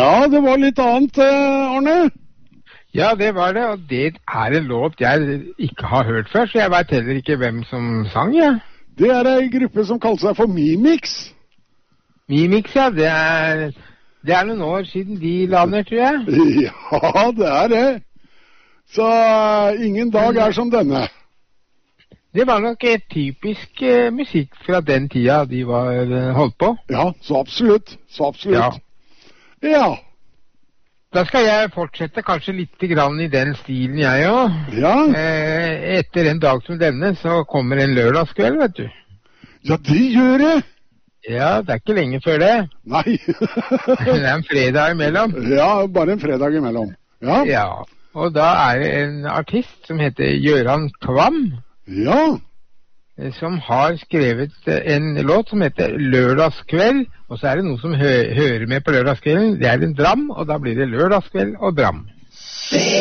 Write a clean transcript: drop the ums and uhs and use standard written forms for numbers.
Ja, det var litt annet, Arne. Ja, det var det, og det er en låt jeg ikke har hørt før, så jeg vet heller ikke hvem som sang, ja. Det er en gruppe som kaller seg for Mimix. Mimix, ja, det er noen år siden de lander, tror jeg. Ja, det er det. Så ingen dag er som denne. Det var nok et typisk musikk fra den tida de var holdt på. Ja, så absolutt. Ja. Da skal jeg fortsette kanskje litt grann i den stilen jeg også. Ja. Etter en dag som denne så kommer en lørdagskveld, vet du. Ja, det gjør det. Ja, det er ikke lenge før det. Nei. Det er en fredag imellom. Ja, bare en fredag imellom. Ja. Og da er det en artist som heter Gøran Kvam. Ja. Som har skrevet en låt som heter Lørdagskveld, og så er det noe som hører med på lørdagskvelden. Det er en dram, og da blir det lørdagskveld og dram.